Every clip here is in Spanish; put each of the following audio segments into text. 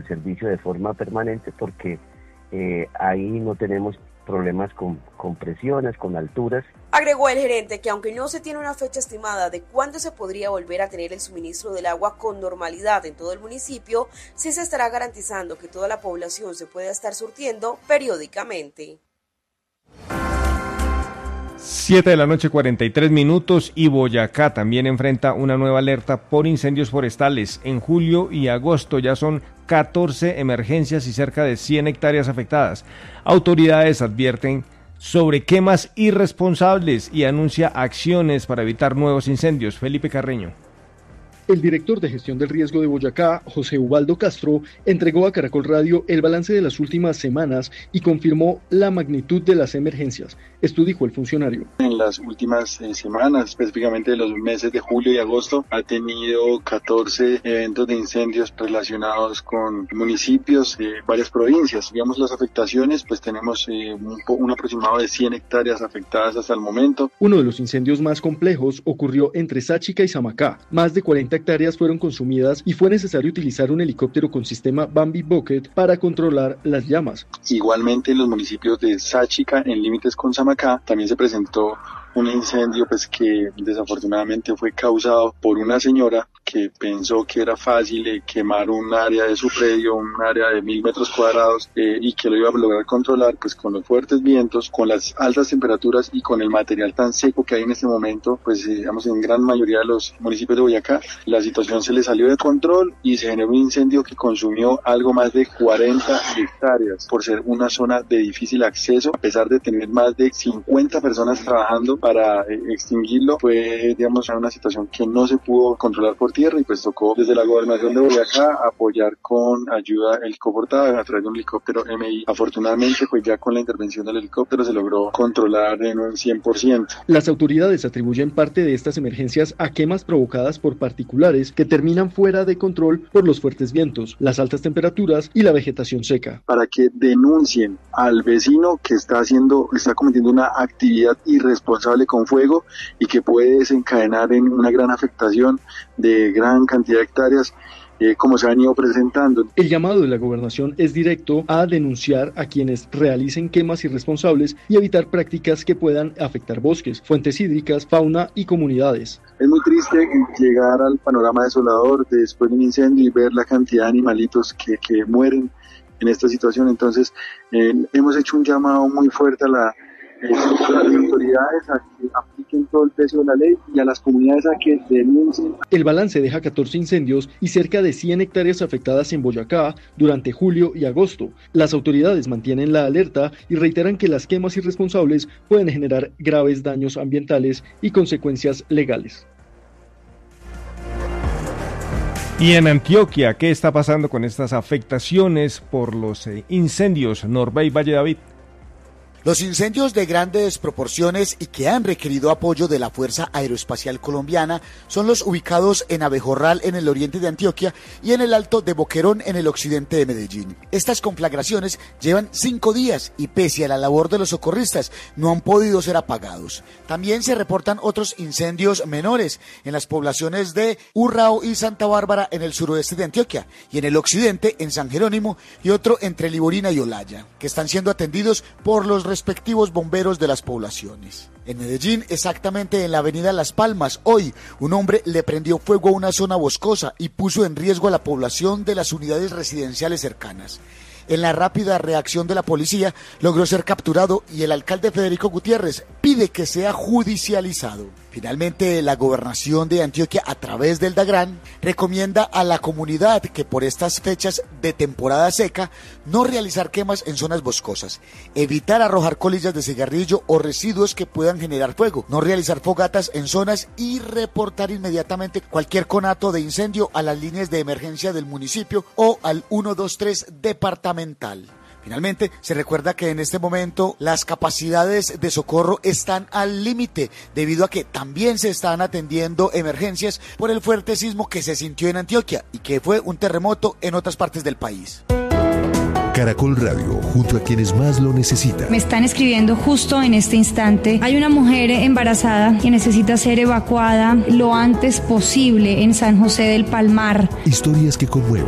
servicio de forma permanente porque ahí no tenemos problemas con presiones, con alturas. Agregó el gerente que aunque no se tiene una fecha estimada de cuándo se podría volver a tener el suministro del agua con normalidad en todo el municipio, sí se estará garantizando que toda la población se pueda estar surtiendo periódicamente. 7:43 p.m. y Boyacá también enfrenta una nueva alerta por incendios forestales. En julio y agosto ya son 14 emergencias y cerca de 100 hectáreas afectadas. Autoridades advierten sobre quemas irresponsables y anuncia acciones para evitar nuevos incendios. Felipe Carreño. El director de gestión del riesgo de Boyacá, José Ubaldo Castro, entregó a Caracol Radio el balance de las últimas semanas y confirmó la magnitud de las emergencias. Esto dijo el funcionario. En las últimas semanas, específicamente de los meses de julio y agosto, ha tenido 14 eventos de incendios relacionados con municipios de varias provincias. Digamos, las afectaciones, pues tenemos un aproximado de 100 hectáreas afectadas hasta el momento. Uno de los incendios más complejos ocurrió entre Sáchica y Samacá. Más de 40 hectáreas fueron consumidas y fue necesario utilizar un helicóptero con sistema Bambi Bucket para controlar las llamas. Igualmente en los municipios de Sáchica, en límites con Samacá, también se presentó un incendio pues que desafortunadamente fue causado por una señora que pensó que era fácil quemar un área de su predio, un área de 1.000 metros cuadrados y que lo iba a lograr controlar pues con los fuertes vientos, con las altas temperaturas y con el material tan seco que hay en este momento, pues digamos en gran mayoría de los municipios de Boyacá. La situación se le salió de control y se generó un incendio que consumió algo más de 40 hectáreas por ser una zona de difícil acceso, a pesar de tener más de 50 personas trabajando para extinguirlo. Fue, digamos, una situación que no se pudo controlar por tierra y pues tocó desde la gobernación de Boyacá apoyar con ayuda helicoportada a través de un helicóptero MI. Afortunadamente, pues ya con la intervención del helicóptero se logró controlar en un 100%. Las autoridades atribuyen parte de estas emergencias a quemas provocadas por particulares que terminan fuera de control por los fuertes vientos, las altas temperaturas y la vegetación seca. Para que denuncien al vecino que está cometiendo una actividad irresponsable con fuego y que puede desencadenar en una gran afectación de gran cantidad de hectáreas, como se han ido presentando. El llamado de la gobernación es directo a denunciar a quienes realicen quemas irresponsables y evitar prácticas que puedan afectar bosques, fuentes hídricas, fauna y comunidades. Es muy triste llegar al panorama desolador después de un incendio y ver la cantidad de animalitos que mueren en esta situación. Entonces, hemos hecho un llamado muy fuerte a las autoridades a que apliquen todo el peso de la ley y a las comunidades a que denuncien. El balance deja 14 incendios y cerca de 100 hectáreas afectadas en Boyacá durante julio y agosto. Las autoridades mantienen la alerta y reiteran que las quemas irresponsables pueden generar graves daños ambientales y consecuencias legales. Y en Antioquia, ¿qué está pasando con estas afectaciones por los incendios? Norbey Valle David. Los incendios de grandes proporciones y que han requerido apoyo de la Fuerza Aeroespacial Colombiana son los ubicados en Abejorral en el oriente de Antioquia y en el Alto de Boquerón en el occidente de Medellín. Estas conflagraciones llevan 5 días y pese a la labor de los socorristas no han podido ser apagados. También se reportan otros incendios menores en las poblaciones de Urrao y Santa Bárbara en el suroeste de Antioquia y en el occidente en San Jerónimo y otro entre Liborina y Olaya, que están siendo atendidos por los respectivos bomberos de las poblaciones. En Medellín, exactamente en la avenida Las Palmas, hoy un hombre le prendió fuego a una zona boscosa y puso en riesgo a la población de las unidades residenciales cercanas. En la rápida reacción de la policía, logró ser capturado y el alcalde Federico Gutiérrez pide que sea judicializado. Finalmente, la gobernación de Antioquia, a través del DAGRAN, recomienda a la comunidad que por estas fechas de temporada seca, no realizar quemas en zonas boscosas, evitar arrojar colillas de cigarrillo o residuos que puedan generar fuego, no realizar fogatas en zonas y reportar inmediatamente cualquier conato de incendio a las líneas de emergencia del municipio o al 123 departamental. Finalmente, se recuerda que en este momento las capacidades de socorro están al límite debido a que también se están atendiendo emergencias por el fuerte sismo que se sintió en Antioquia y que fue un terremoto en otras partes del país. Caracol Radio, junto a quienes más lo necesitan. Me están escribiendo justo en este instante. Hay una mujer embarazada que necesita ser evacuada lo antes posible en San José del Palmar. Historias que conmueven,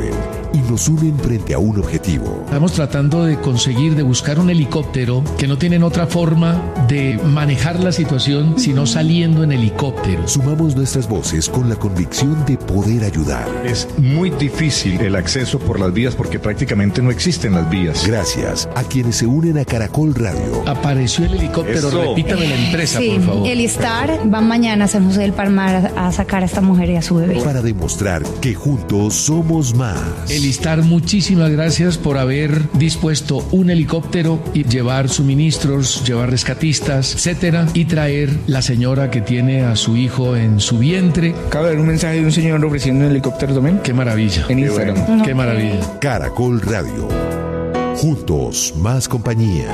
y nos unen frente a un objetivo. Estamos tratando de conseguir, de buscar un helicóptero que no tienen otra forma de manejar la situación sino saliendo en helicóptero. Sumamos nuestras voces con la convicción de poder ayudar. Es muy difícil el acceso por las vías porque prácticamente no existen las vías. Gracias a quienes se unen a Caracol Radio. Apareció el helicóptero, Eso. Repítame la empresa, Sí, por favor. el ISTAR va mañana a San José del Palmar a sacar a esta mujer y a su bebé. Para demostrar que juntos somos más. El ISTAR, muchísimas gracias por haber dispuesto un helicóptero y llevar suministros, llevar rescatistas, etcétera, y traer la señora que tiene a su hijo en su vientre. Acabo de ver un mensaje de un señor ofreciendo un helicóptero también. Qué maravilla. En Instagram. Bueno. Qué maravilla. Caracol Radio. Juntos más compañía.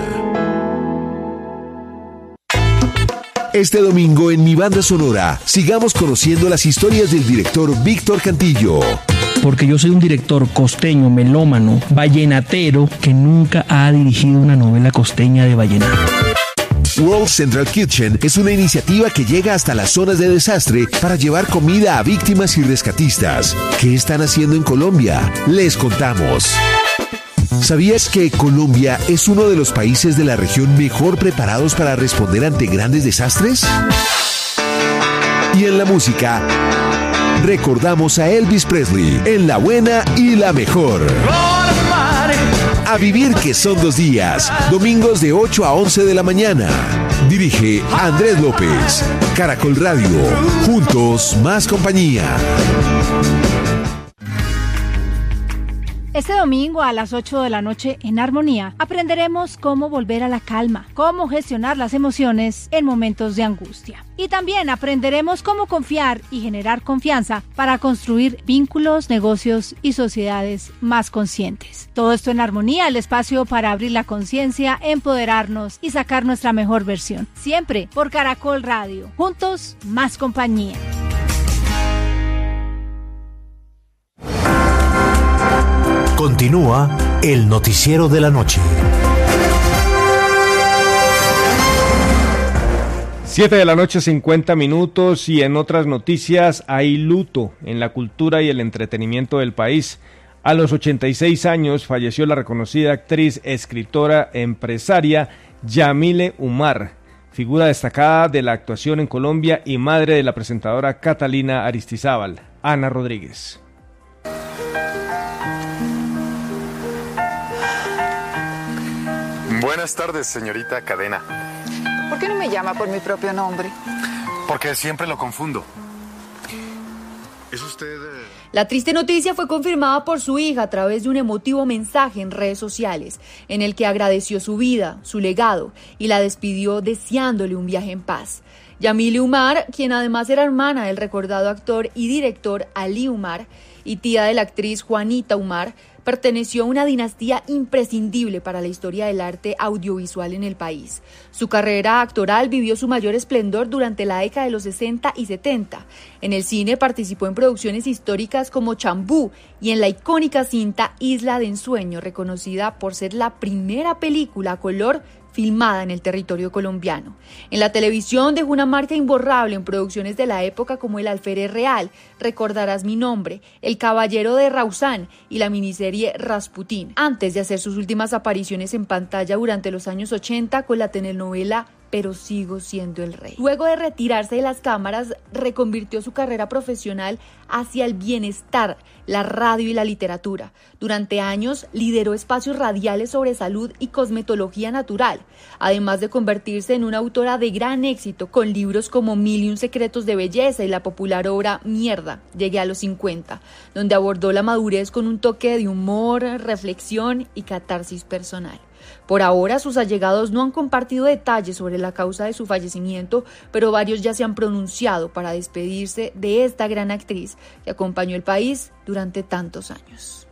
Este domingo en Mi Banda Sonora, sigamos conociendo las historias del director Víctor Cantillo. Porque yo soy un director costeño, melómano, vallenatero, que nunca ha dirigido una novela costeña de vallenato. World Central Kitchen es una iniciativa que llega hasta las zonas de desastre para llevar comida a víctimas y rescatistas. ¿Qué están haciendo en Colombia? Les contamos. ¿Sabías que Colombia es uno de los países de la región mejor preparados para responder ante grandes desastres? Y en la música, recordamos a Elvis Presley en La Buena y la Mejor. A vivir que son 2 días, domingos de 8 a 11 de la mañana. Dirige Andrés López. Caracol Radio, juntos más compañía. Este domingo a las 8 de la noche en Armonía aprenderemos cómo volver a la calma, cómo gestionar las emociones en momentos de angustia. Y también aprenderemos cómo confiar y generar confianza para construir vínculos, negocios y sociedades más conscientes. Todo esto en Armonía, el espacio para abrir la conciencia, empoderarnos y sacar nuestra mejor versión. Siempre por Caracol Radio. Juntos, más compañía. Continúa el noticiero de la noche. 7 de la noche, 50 minutos, y en otras noticias hay luto en la cultura y el entretenimiento del país. A los 86 años falleció la reconocida actriz, escritora, empresaria Yamile Umar, figura destacada de la actuación en Colombia y madre de la presentadora Catalina Aristizábal. Ana Rodríguez. Buenas tardes, señorita Cadena. ¿Por qué no me llama por mi propio nombre? Porque siempre lo confundo. ¿Es usted...? La triste noticia fue confirmada por su hija a través de un emotivo mensaje en redes sociales, en el que agradeció su vida, su legado, y la despidió deseándole un viaje en paz. Yamile Umar, quien además era hermana del recordado actor y director Ali Umar, y tía de la actriz Juanita Umar, perteneció a una dinastía imprescindible para la historia del arte audiovisual en el país. Su carrera actoral vivió su mayor esplendor durante la década de los 60 y 70. En el cine participó en producciones históricas como Chambú y en la icónica cinta Isla de Ensueño, reconocida por ser la primera película a color filmada en el territorio colombiano. En la televisión dejó una marca imborrable en producciones de la época como El Alférez Real, Recordarás mi nombre, El Caballero de Rausán y la miniserie Rasputín, antes de hacer sus últimas apariciones en pantalla durante los años 80 con la telenovela Pero sigo siendo el rey. Luego de retirarse de las cámaras, reconvirtió su carrera profesional hacia el bienestar, la radio y la literatura. Durante años lideró espacios radiales sobre salud y cosmetología natural, además de convertirse en una autora de gran éxito con libros como 1001 secretos de belleza y la popular obra Mierda, llegué a los 50, donde abordó la madurez con un toque de humor, reflexión y catarsis personal. Por ahora, sus allegados no han compartido detalles sobre la causa de su fallecimiento, pero varios ya se han pronunciado para despedirse de esta gran actriz que acompañó el país durante tantos años.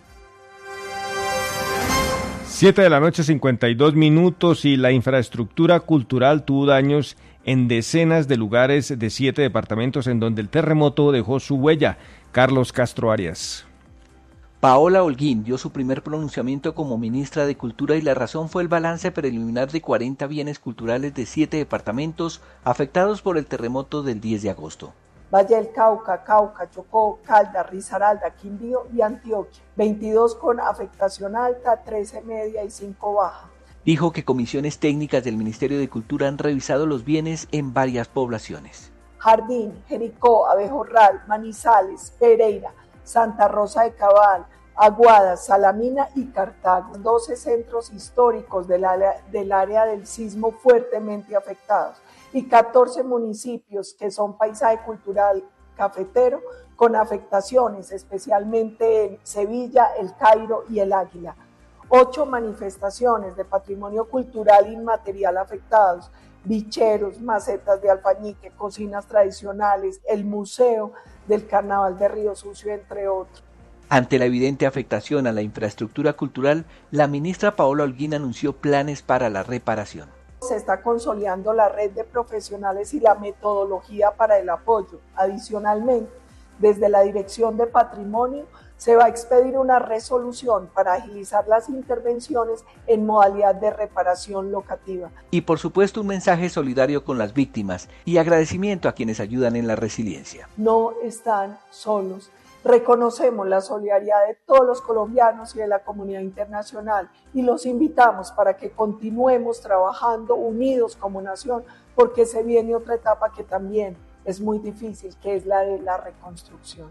7 de la noche, 52 minutos, y la infraestructura cultural tuvo daños en decenas de lugares de 7 departamentos en donde el terremoto dejó su huella. Carlos Castro Arias. Paola Holguín dio su primer pronunciamiento como ministra de Cultura y la razón fue el balance preliminar de 40 bienes culturales de 7 departamentos afectados por el terremoto del 10 de agosto. Valle del Cauca, Cauca, Chocó, Caldas, Risaralda, Quindío y Antioquia. 22 con afectación alta, 13 media y 5 baja. Dijo que comisiones técnicas del Ministerio de Cultura han revisado los bienes en varias poblaciones. Jardín, Jericó, Abejorral, Manizales, Pereira, Santa Rosa de Cabal, Aguada, Salamina y Cartago, 12 centros históricos del área del sismo fuertemente afectados y 14 municipios que son paisaje cultural cafetero con afectaciones, especialmente en Sevilla, El Cairo y El Águila. 8 manifestaciones de patrimonio cultural inmaterial afectados, bicheros, macetas de alfañique, cocinas tradicionales, el Museo del Carnaval de Río Sucio, entre otros. Ante la evidente afectación a la infraestructura cultural, la ministra Paola Holguín anunció planes para la reparación. Se está consolidando la red de profesionales y la metodología para el apoyo. Adicionalmente, desde la Dirección de Patrimonio, se va a expedir una resolución para agilizar las intervenciones en modalidad de reparación locativa. Y por supuesto un mensaje solidario con las víctimas y agradecimiento a quienes ayudan en la resiliencia. No están solos. Reconocemos la solidaridad de todos los colombianos y de la comunidad internacional y los invitamos para que continuemos trabajando unidos como nación, porque se viene otra etapa que también es muy difícil, que es la de la reconstrucción.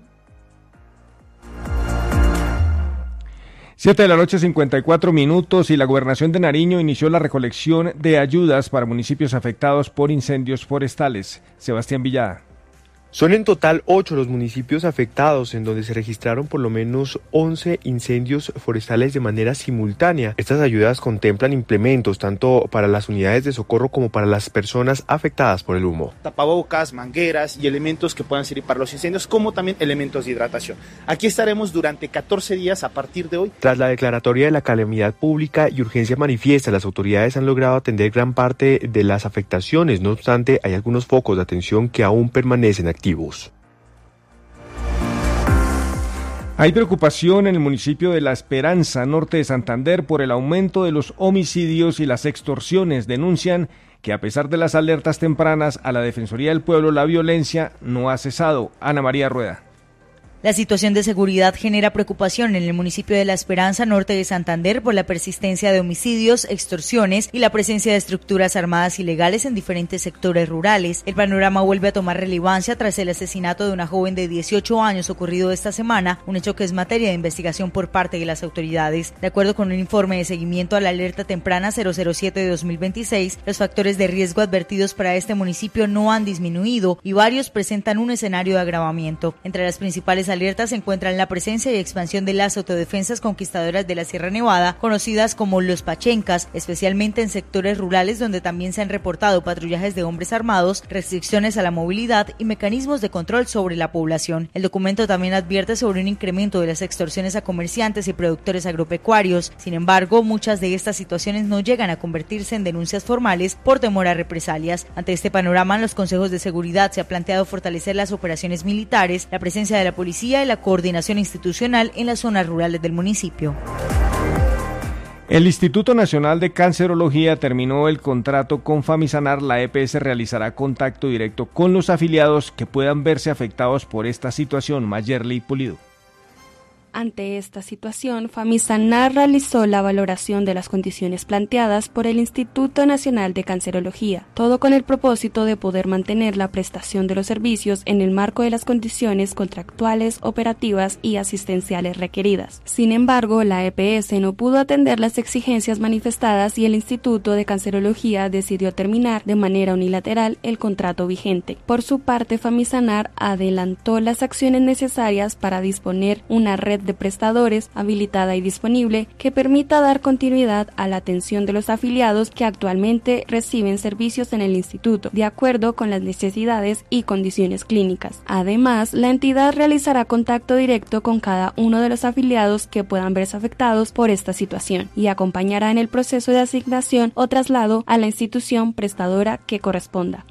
7:54 p.m. y la Gobernación de Nariño inició la recolección de ayudas para municipios afectados por incendios forestales. Sebastián Villada. Son en total 8 los municipios afectados en donde se registraron por lo menos 11 incendios forestales de manera simultánea. Estas ayudas contemplan implementos tanto para las unidades de socorro como para las personas afectadas por el humo. Tapabocas, mangueras y elementos que puedan servir para los incendios, como también elementos de hidratación. Aquí estaremos durante 14 días a partir de hoy. Tras la declaratoria de la calamidad pública y urgencia manifiesta, las autoridades han logrado atender gran parte de las afectaciones. No obstante, hay algunos focos de atención que aún permanecen activos. Hay preocupación en el municipio de La Esperanza, norte de Santander, por el aumento de los homicidios y las extorsiones. Denuncian que a pesar de las alertas tempranas a la Defensoría del Pueblo, la violencia no ha cesado. Ana María Rueda. La situación de seguridad genera preocupación en el municipio de La Esperanza, norte de Santander, por la persistencia de homicidios, extorsiones y la presencia de estructuras armadas ilegales en diferentes sectores rurales. El panorama vuelve a tomar relevancia tras el asesinato de una joven de 18 años ocurrido esta semana, un hecho que es materia de investigación por parte de las autoridades. De acuerdo con un informe de seguimiento a la alerta temprana 007 de 2026, los factores de riesgo advertidos para este municipio no han disminuido y varios presentan un escenario de agravamiento. Entre las principales alertas se encuentran la presencia y expansión de las autodefensas conquistadoras de la Sierra Nevada, conocidas como los pachencas, especialmente en sectores rurales donde también se han reportado patrullajes de hombres armados, restricciones a la movilidad y mecanismos de control sobre la población. El documento también advierte sobre un incremento de las extorsiones a comerciantes y productores agropecuarios. Sin embargo, muchas de estas situaciones no llegan a convertirse en denuncias formales por temor a represalias. Ante este panorama, en los consejos de seguridad se ha planteado fortalecer las operaciones militares, la presencia de la policía y la coordinación institucional en las zonas rurales del municipio. El Instituto Nacional de Cancerología terminó el contrato con Famisanar. La EPS realizará contacto directo con los afiliados que puedan verse afectados por esta situación. Mayerly Pulido. Ante esta situación, Famisanar realizó la valoración de las condiciones planteadas por el Instituto Nacional de Cancerología, todo con el propósito de poder mantener la prestación de los servicios en el marco de las condiciones contractuales, operativas y asistenciales requeridas. Sin embargo, la EPS no pudo atender las exigencias manifestadas y el Instituto de Cancerología decidió terminar de manera unilateral el contrato vigente. Por su parte, Famisanar adelantó las acciones necesarias para disponer una red de prestadores habilitada y disponible que permita dar continuidad a la atención de los afiliados que actualmente reciben servicios en el instituto, de acuerdo con las necesidades y condiciones clínicas. Además, la entidad realizará contacto directo con cada uno de los afiliados que puedan verse afectados por esta situación y acompañará en el proceso de asignación o traslado a la institución prestadora que corresponda.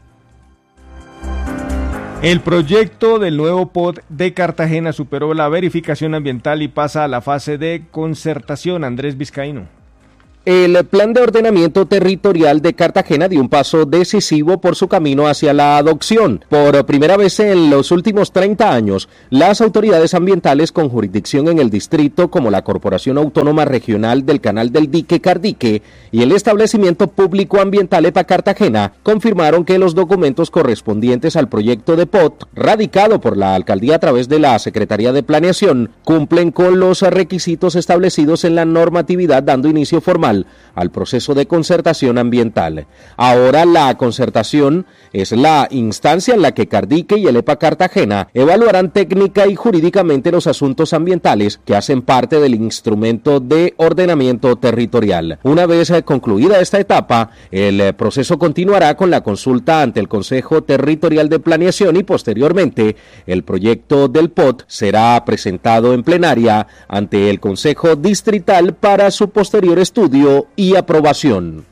El proyecto del nuevo POT de Cartagena superó la verificación ambiental y pasa a la fase de concertación. Andrés Vizcaíno. El plan de ordenamiento territorial de Cartagena dio un paso decisivo por su camino hacia la adopción. Por primera vez en los últimos 30 años, las autoridades ambientales con jurisdicción en el distrito, como la Corporación Autónoma Regional del Canal del Dique Cardique y el Establecimiento Público Ambiental EPA Cartagena, confirmaron que los documentos correspondientes al proyecto de POT, radicado por la alcaldía a través de la Secretaría de Planeación, cumplen con los requisitos establecidos en la normatividad, dando inicio formal al proceso de concertación ambiental. Ahora la concertación es la instancia en la que Cardique y el EPA Cartagena evaluarán técnica y jurídicamente los asuntos ambientales que hacen parte del instrumento de ordenamiento territorial. Una vez concluida esta etapa, el proceso continuará con la consulta ante el Consejo Territorial de Planeación y posteriormente el proyecto del POT será presentado en plenaria ante el Consejo Distrital para su posterior estudio y aprobación.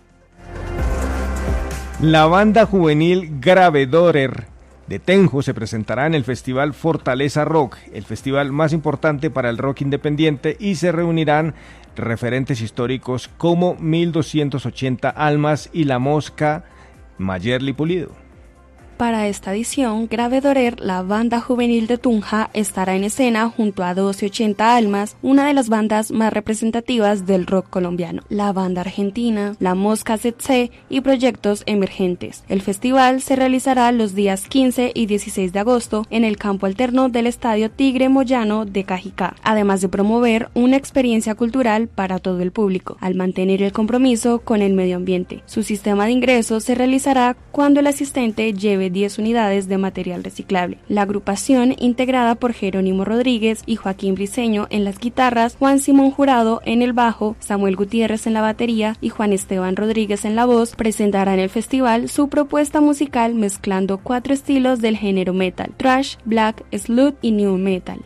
La banda juvenil Gravedorer de Tenjo se presentará en el Festival Fortaleza Rock, el festival más importante para el rock independiente, y se reunirán referentes históricos como 1280 Almas y La Mosca, Mayerly Pulido. Para esta edición, Gravedorer, la banda juvenil de Tunja, estará en escena junto a 1280 Almas, una de las bandas más representativas del rock colombiano, la banda argentina, La Mosca ZC y proyectos emergentes. El festival se realizará los días 15 y 16 de agosto en el campo alterno del Estadio Tigre Moyano de Cajicá, además de promover una experiencia cultural para todo el público, al mantener el compromiso con el medio ambiente. Su sistema de ingresos se realizará cuando el asistente lleve 10 unidades de material reciclable. La agrupación, integrada por Jerónimo Rodríguez y Joaquín Briceño en las guitarras, Juan Simón Jurado en el bajo, Samuel Gutiérrez en la batería y Juan Esteban Rodríguez en la voz, presentará en el festival su propuesta musical mezclando 4 estilos del género metal: thrash, black, sludge y new metal.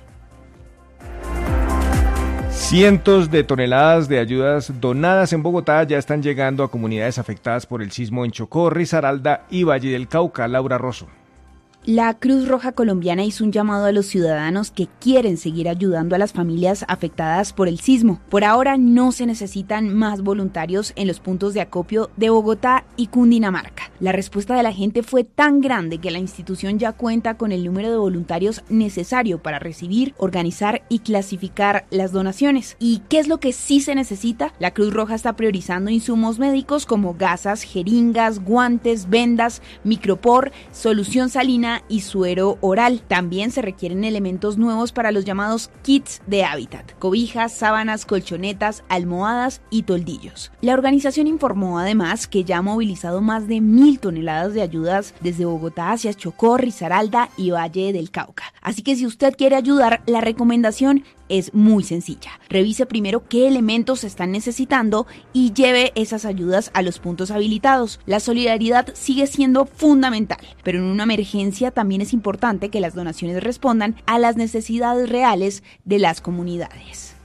Cientos de toneladas de ayudas donadas en Bogotá ya están llegando a comunidades afectadas por el sismo en Chocó, Risaralda y Valle del Cauca. Laura Rosso. La Cruz Roja Colombiana hizo un llamado a los ciudadanos que quieren seguir ayudando a las familias afectadas por el sismo. Por ahora no se necesitan más voluntarios en los puntos de acopio de Bogotá y Cundinamarca. La respuesta de la gente fue tan grande que la institución ya cuenta con el número de voluntarios necesario para recibir, organizar y clasificar las donaciones. ¿Y qué es lo que sí se necesita? La Cruz Roja está priorizando insumos médicos como gasas, jeringas, guantes, vendas, micropor, solución salina y suero oral. También se requieren elementos nuevos para los llamados kits de hábitat: cobijas, sábanas, colchonetas, almohadas y toldillos. La organización informó además que ya ha movilizado más de 1000 toneladas de ayudas desde Bogotá hacia Chocó, Risaralda y Valle del Cauca. Así que si usted quiere ayudar, la recomendación es muy sencilla. Revise primero qué elementos se están necesitando y lleve esas ayudas a los puntos habilitados. La solidaridad sigue siendo fundamental, pero en una emergencia también es importante que las donaciones respondan a las necesidades reales de las comunidades.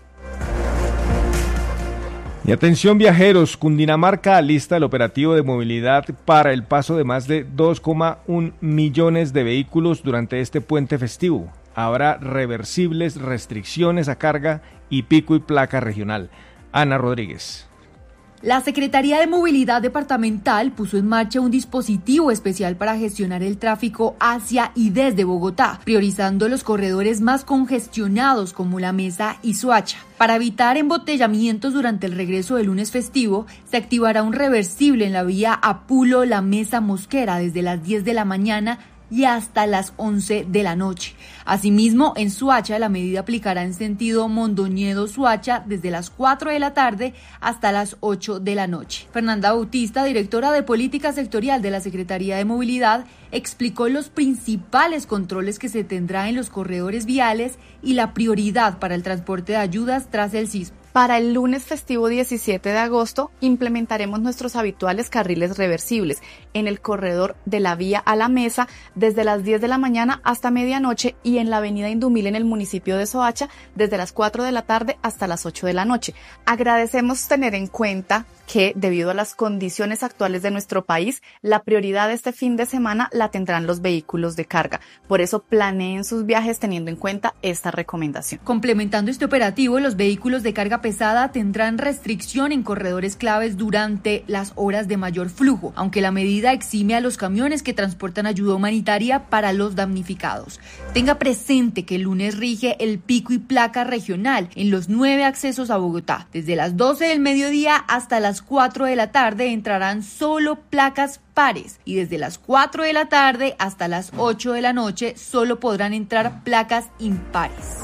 Y atención viajeros, Cundinamarca alista el operativo de movilidad para el paso de más de 2,1 millones de vehículos durante este puente festivo. Habrá reversibles, restricciones a carga y pico y placa regional. Ana Rodríguez. La Secretaría de Movilidad Departamental puso en marcha un dispositivo especial para gestionar el tráfico hacia y desde Bogotá, priorizando los corredores más congestionados como La Mesa y Soacha. Para evitar embotellamientos durante el regreso del lunes festivo, se activará un reversible en la vía Apulo La Mesa Mosquera desde las 10 de la mañana y hasta las 11 de la noche. Asimismo, en Soacha la medida aplicará en sentido Mondoñedo-Soacha desde las 4 de la tarde hasta las 8 de la noche. Fernanda Bautista, directora de Política Sectorial de la Secretaría de Movilidad, explicó los principales controles que se tendrá en los corredores viales y la prioridad para el transporte de ayudas tras el sismo. Para el lunes festivo 17 de agosto implementaremos nuestros habituales carriles reversibles en el corredor de la vía a La Mesa desde las 10 de la mañana hasta medianoche y en la avenida Indumil en el municipio de Soacha desde las 4 de la tarde hasta las 8 de la noche. Agradecemos tener en cuenta que debido a las condiciones actuales de nuestro país, la prioridad de este fin de semana la tendrán los vehículos de carga. Por eso planeen sus viajes teniendo en cuenta esta recomendación. Complementando este operativo, los vehículos de carga pesada tendrán restricción en corredores claves durante las horas de mayor flujo, aunque la medida exime a los camiones que transportan ayuda humanitaria para los damnificados. Tenga presente que el lunes rige el pico y placa regional en los 9 accesos a Bogotá. Desde las 12 del mediodía hasta las 4 de la tarde entrarán solo placas pares y desde las 4 de la tarde hasta las 8 de la noche solo podrán entrar placas impares.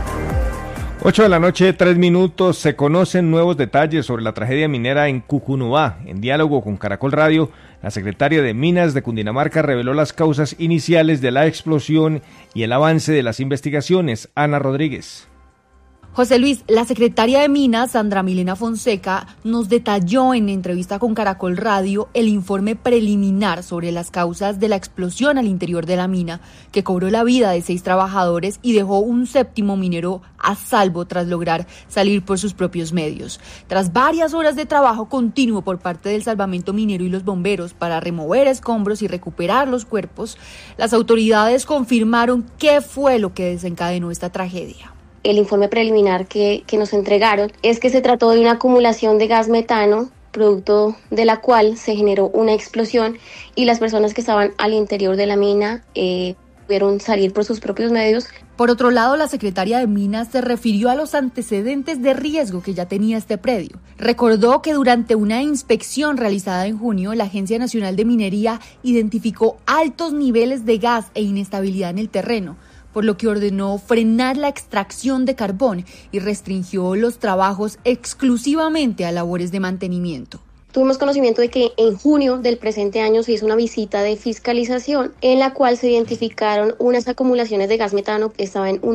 8 de la noche, 3 minutos. Se conocen nuevos detalles sobre la tragedia minera en Cucunubá. En diálogo con Caracol Radio, la secretaria de Minas de Cundinamarca reveló las causas iniciales de la explosión y el avance de las investigaciones. Ana Rodríguez. José Luis, la secretaria de Minas, Sandra Milena Fonseca, nos detalló en entrevista con Caracol Radio el informe preliminar sobre las causas de la explosión al interior de la mina, que cobró la vida de 6 trabajadores y dejó un 7º minero a salvo tras lograr salir por sus propios medios. Tras varias horas de trabajo continuo por parte del salvamento minero y los bomberos para remover escombros y recuperar los cuerpos, las autoridades confirmaron qué fue lo que desencadenó esta tragedia. El informe preliminar que nos entregaron es que se trató de una acumulación de gas metano, producto de la cual se generó una explosión y las personas que estaban al interior de la mina pudieron salir por sus propios medios. Por otro lado, la secretaria de Minas se refirió a los antecedentes de riesgo que ya tenía este predio. Recordó que durante una inspección realizada en junio, la Agencia Nacional de Minería identificó altos niveles de gas e inestabilidad en el terreno, por lo que ordenó frenar la extracción de carbón y restringió los trabajos exclusivamente a labores de mantenimiento. Tuvimos conocimiento de que en junio del presente año se hizo una visita de fiscalización en la cual se identificaron unas acumulaciones de gas metano que estaban en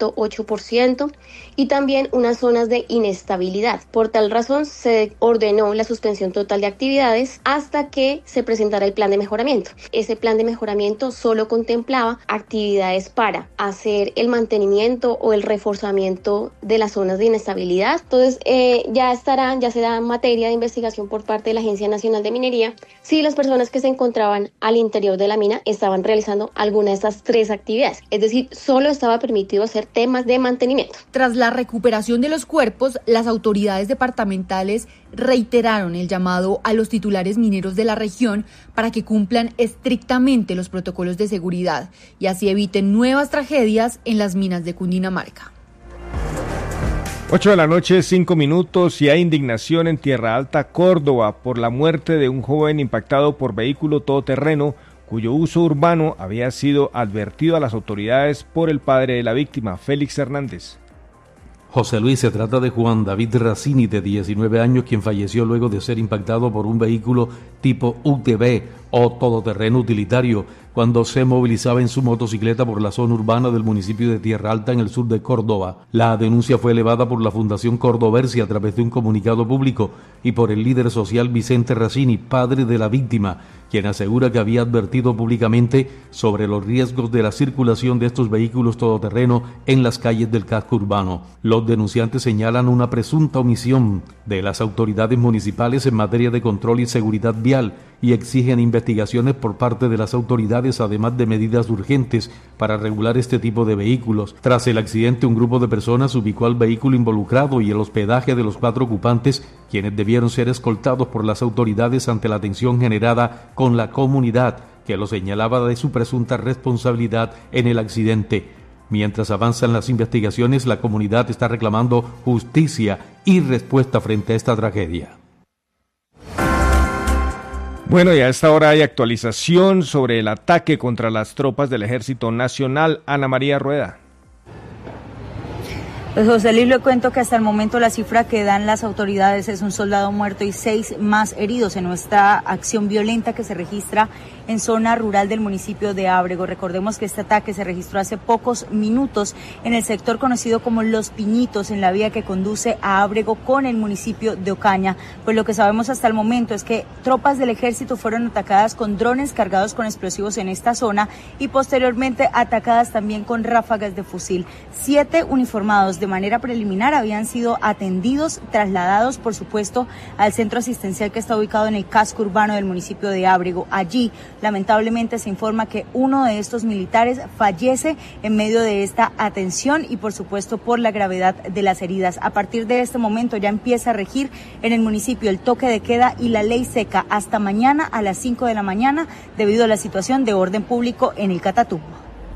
1.8% y también unas zonas de inestabilidad. Por tal razón se ordenó la suspensión total de actividades hasta que se presentara el plan de mejoramiento. Ese plan de mejoramiento solo contemplaba actividades para hacer el mantenimiento o el reforzamiento de las zonas de inestabilidad. Entonces ya será materia de investigación por parte de la Agencia Nacional de Minería si las personas que se encontraban al interior de la mina estaban realizando alguna de estas 3 actividades, es decir, solo estaba permitido hacer temas de mantenimiento. Tras la recuperación de los cuerpos, las autoridades departamentales reiteraron el llamado a los titulares mineros de la región para que cumplan estrictamente los protocolos de seguridad y así eviten nuevas tragedias en las minas de Cundinamarca. 8 de la noche, 5 minutos, y hay indignación en Tierra Alta, Córdoba, por la muerte de un joven impactado por vehículo todoterreno, cuyo uso urbano había sido advertido a las autoridades por el padre de la víctima, Félix Hernández. José Luis, se trata de Juan David Racini, de 19 años, quien falleció luego de ser impactado por un vehículo tipo UTV o todoterreno utilitario cuando se movilizaba en su motocicleta por la zona urbana del municipio de Tierra Alta en el sur de Córdoba. La denuncia fue elevada por la Fundación Cordoversi a través de un comunicado público y por el líder social Vicente Racini, padre de la víctima, quien asegura que había advertido públicamente sobre los riesgos de la circulación de estos vehículos todoterreno en las calles del casco urbano. Los denunciantes señalan una presunta omisión de las autoridades municipales en materia de control y seguridad vial y exigen investigaciones por parte de las autoridades, además de medidas urgentes para regular este tipo de vehículos. Tras el accidente, un grupo de personas ubicó al vehículo involucrado y el hospedaje de los 4 ocupantes, quienes debieron ser escoltados por las autoridades ante la tensión generada con la comunidad, que lo señalaba de su presunta responsabilidad en el accidente. Mientras avanzan las investigaciones, la comunidad está reclamando justicia y respuesta frente a esta tragedia. Bueno, y a esta hora hay actualización sobre el ataque contra las tropas del Ejército Nacional. Ana María Rueda. Pues José Luis, le cuento que hasta el momento la cifra que dan las autoridades es un soldado muerto y 6 más heridos en nuestra acción violenta que se registra en zona rural del municipio de Ábrego. Recordemos que este ataque se registró hace pocos minutos en el sector conocido como Los Piñitos, en la vía que conduce a Ábrego con el municipio de Ocaña. Pues lo que sabemos hasta el momento es que tropas del ejército fueron atacadas con drones cargados con explosivos en esta zona y posteriormente atacadas también con ráfagas de fusil. 7 uniformados de manera preliminar habían sido atendidos, trasladados, por supuesto, al centro asistencial que está ubicado en el casco urbano del municipio de Ábrego. Allí, lamentablemente, se informa que uno de estos militares fallece en medio de esta atención y, por supuesto, por la gravedad de las heridas. A partir de este momento ya empieza a regir en el municipio el toque de queda y la ley seca hasta mañana a las 5 de la mañana debido a la situación de orden público en el Catatumbo.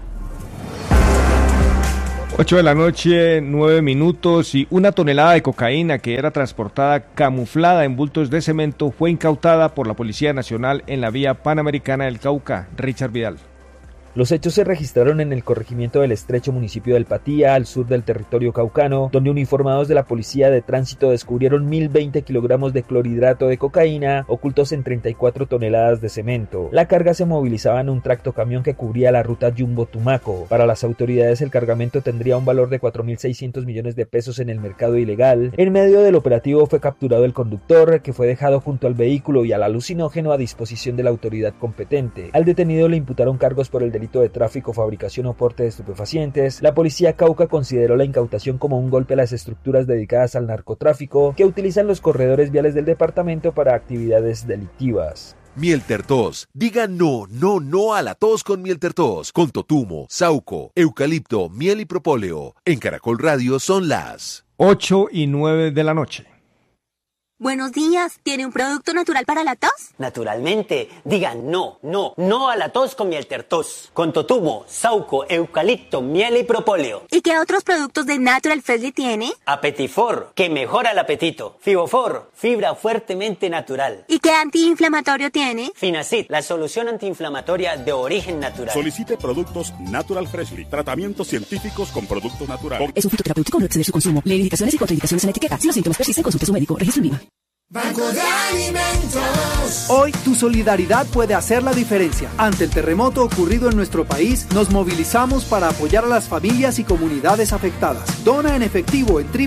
8 de la noche, 9 minutos, y una tonelada de cocaína que era transportada camuflada en bultos de cemento fue incautada por la Policía Nacional en la vía Panamericana del Cauca. Richard Vidal. Los hechos se registraron en el corregimiento del estrecho municipio del Patía, al sur del territorio caucano, donde uniformados de la Policía de Tránsito descubrieron 1.020 kilogramos de clorhidrato de cocaína ocultos en 34 toneladas de cemento. La carga se movilizaba en un tractocamión que cubría la ruta Yumbo-Tumaco. Para las autoridades, el cargamento tendría un valor de 4.600 millones de pesos en el mercado ilegal. En medio del operativo fue capturado el conductor, que fue dejado junto al vehículo y al alucinógeno a disposición de la autoridad competente. Al detenido le imputaron cargos por el delito de tráfico, fabricación o porte de estupefacientes. La policía Cauca consideró la incautación como un golpe a las estructuras dedicadas al narcotráfico que utilizan los corredores viales del departamento para actividades delictivas. Mieltertos. Diga no a la tos con Mieltertos. Con totumo, sauco, eucalipto, miel y propóleo. En Caracol Radio son las 8 y 9 de la noche. Buenos días, ¿tiene un producto natural para la tos? Naturalmente, digan no a la tos con Mieltertos, con totumo, sauco, eucalipto, miel y propóleo. ¿Y qué otros productos de Natural Freshly tiene? Apetifor, que mejora el apetito. Fibofor, fibra fuertemente natural. ¿Y qué antiinflamatorio tiene? Finacid, la solución antiinflamatoria de origen natural. Solicite productos Natural Freshly, tratamientos científicos con productos naturales. Es un fitoterapéutico, no exceder su consumo. Lee indicaciones y contraindicaciones en la etiqueta. Si los síntomas persisten, consulte a su médico. Registro en INVIMA. Banco de Alimentos. Hoy tu solidaridad puede hacer la diferencia. Ante el terremoto ocurrido en nuestro país, nos movilizamos para apoyar a las familias y comunidades afectadas. Dona en efectivo en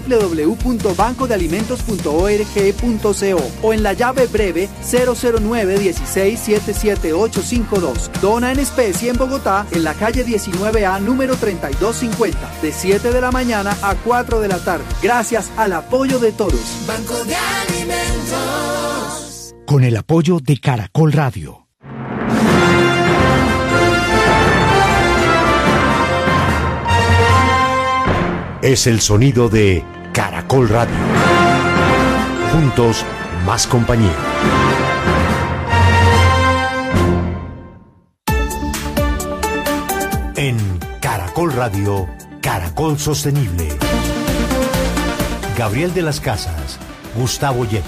www.bancodealimentos.org.co o en la llave breve 009-16-77852. Dona en especie en Bogotá, en la calle 19A número 3250, de 7 de la mañana a 4 de la tarde. Gracias al apoyo de todos. Banco de Alimentos. Con el apoyo de Caracol Radio. Es el sonido de Caracol Radio. Juntos, más compañía. En Caracol Radio, Caracol Sostenible. Gabriel de las Casas, Gustavo Yepes.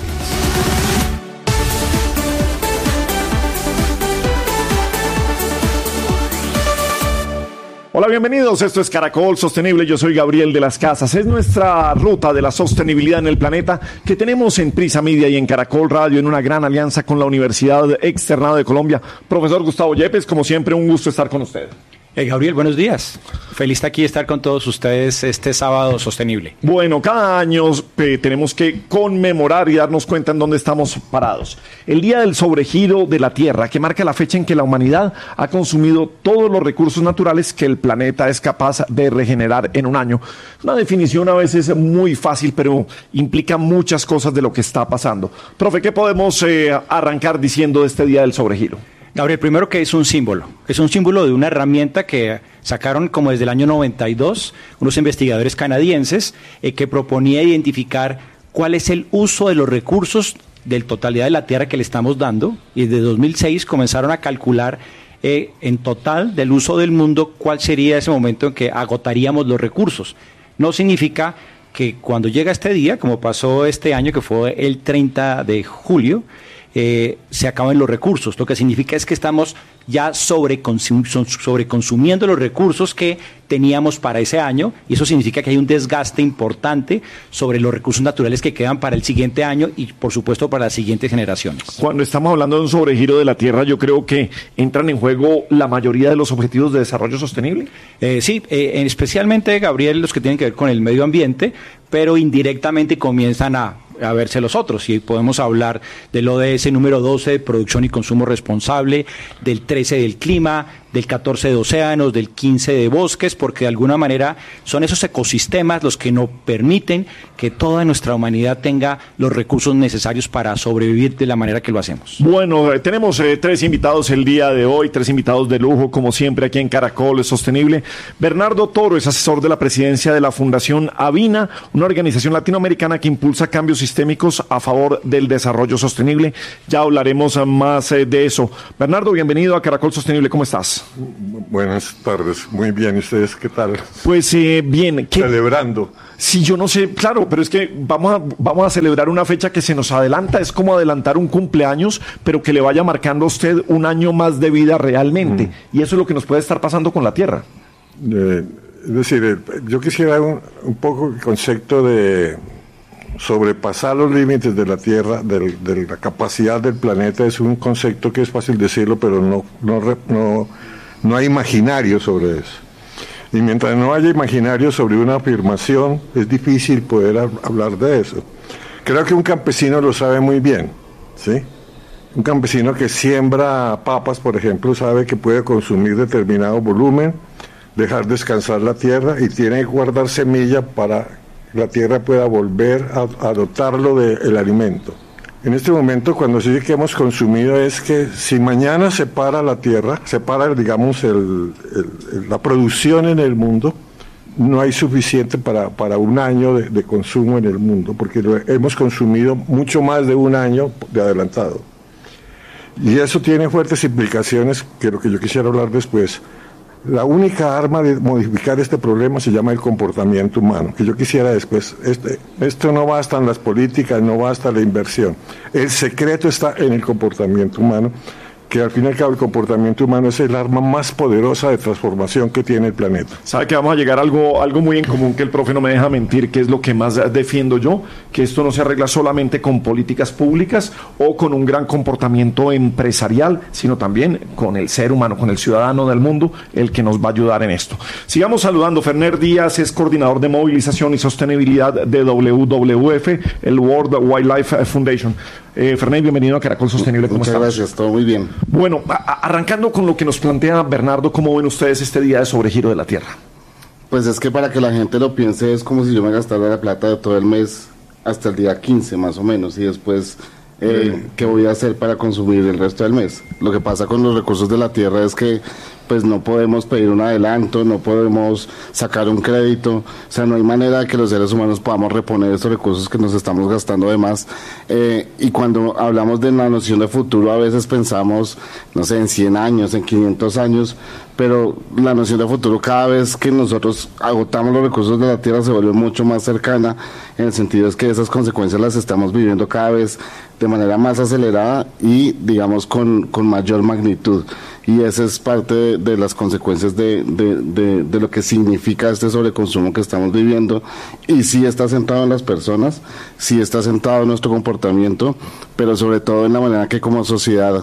Hola, bienvenidos. Esto es Caracol Sostenible. Yo soy Gabriel de las Casas. Es nuestra ruta de la sostenibilidad en el planeta que tenemos en Prisa Media y en Caracol Radio en una gran alianza con la Universidad Externado de Colombia. Profesor Gustavo Yepes, como siempre, un gusto estar con usted. Gabriel, buenos días. Feliz aquí estar con todos ustedes este sábado sostenible. Bueno, cada año tenemos que conmemorar y darnos cuenta en dónde estamos parados. El Día del Sobregiro de la Tierra, que marca la fecha en que la humanidad ha consumido todos los recursos naturales que el planeta es capaz de regenerar en un año. Una definición a veces muy fácil, pero implica muchas cosas de lo que está pasando. Profe, ¿qué podemos arrancar diciendo de este Día del Sobregiro? Gabriel, primero que es un símbolo de una herramienta que sacaron como desde el año 92 unos investigadores canadienses que proponía identificar cuál es el uso de los recursos de la totalidad de la Tierra que le estamos dando, y desde 2006 comenzaron a calcular en total del uso del mundo cuál sería ese momento en que agotaríamos los recursos. No significa que cuando llega este día, como pasó este año que fue el 30 de julio, se acaban los recursos. Lo que significa es que estamos ya sobreconsumiendo los recursos que teníamos para ese año, y eso significa que hay un desgaste importante sobre los recursos naturales que quedan para el siguiente año y por supuesto para las siguientes generaciones. Cuando estamos hablando de un sobregiro de la Tierra, yo creo que entran en juego la mayoría de los objetivos de desarrollo sostenible. Sí, especialmente, Gabriel, los que tienen que ver con el medio ambiente, pero indirectamente comienzan a a verse los otros. Y podemos hablar del ODS número 12 de producción y consumo responsable, del 13 del clima, del 14 de océanos, del 15 de bosques, porque de alguna manera son esos ecosistemas los que nos permiten que toda nuestra humanidad tenga los recursos necesarios para sobrevivir de la manera que lo hacemos. Bueno, tenemos 3 invitados el día de hoy, 3 invitados de lujo, como siempre aquí en Caracol Sostenible. Bernardo Toro es asesor de la presidencia de la Fundación Avina, una organización latinoamericana que impulsa cambios sistémicos a favor del desarrollo sostenible. Ya hablaremos más de eso. Bernardo, bienvenido a Caracol Sostenible, ¿cómo estás? Buenas tardes, muy bien, ¿y ustedes qué tal? Pues bien. Celebrando. Sí, yo no sé, claro, pero es que vamos a celebrar una fecha que se nos adelanta, es como adelantar un cumpleaños, pero que le vaya marcando a usted un año más de vida realmente, y eso es lo que nos puede estar pasando con la Tierra. Es decir, yo quisiera un poco el concepto de sobrepasar los límites de la Tierra, de la capacidad del planeta, es un concepto que es fácil decirlo, pero no hay imaginario sobre eso. Y mientras no haya imaginario sobre una afirmación, es difícil poder hablar de eso. Creo que un campesino lo sabe muy bien, ¿sí? Un campesino que siembra papas, por ejemplo, sabe que puede consumir determinado volumen, dejar descansar la tierra y tiene que guardar semilla para que la tierra pueda volver a dotarlo del alimento. En este momento, cuando se dice que hemos consumido, es que si mañana se para la tierra, se para, digamos, la producción en el mundo, no hay suficiente para un año de consumo en el mundo, porque hemos consumido mucho más de un año de adelantado. Y eso tiene fuertes implicaciones, que lo que yo quisiera hablar después. La única arma de modificar este problema se llama el comportamiento humano, que yo quisiera después. Esto no basta en las políticas, no basta la inversión. El secreto está en el comportamiento humano, que al fin y al cabo el comportamiento humano es el arma más poderosa de transformación que tiene el planeta. Sabe que vamos a llegar a algo muy en común, que el profe no me deja mentir, que es lo que más defiendo yo, que esto no se arregla solamente con políticas públicas o con un gran comportamiento empresarial, sino también con el ser humano, con el ciudadano del mundo, el que nos va a ayudar en esto. Sigamos saludando. Ferner Díaz es coordinador de movilización y sostenibilidad de WWF, el World Wildlife Foundation. Ferner, bienvenido a Caracol Sostenible. ¿Cómo estás? Muchas gracias, todo muy bien. Bueno, arrancando con lo que nos plantea Bernardo, ¿cómo ven ustedes este día de sobregiro de la Tierra? Pues es que para que la gente lo piense es como si yo me gastara la plata de todo el mes hasta el día 15 más o menos, y después ¿qué voy a hacer para consumir el resto del mes? Lo que pasa con los recursos de la Tierra es que pues no podemos pedir un adelanto, no podemos sacar un crédito, o sea, no hay manera de que los seres humanos podamos reponer estos recursos que nos estamos gastando de más. Y cuando hablamos de la noción de futuro, a veces pensamos, no sé, en 100 años, en 500 años, pero la noción de futuro, cada vez que nosotros agotamos los recursos de la Tierra, se vuelve mucho más cercana, en el sentido es que esas consecuencias las estamos viviendo cada vez de manera más acelerada y, digamos, con mayor magnitud. Y esa es parte de las consecuencias de lo que significa este sobreconsumo que estamos viviendo. Y sí está centrado en las personas, sí está centrado en nuestro comportamiento, pero sobre todo en la manera que como sociedad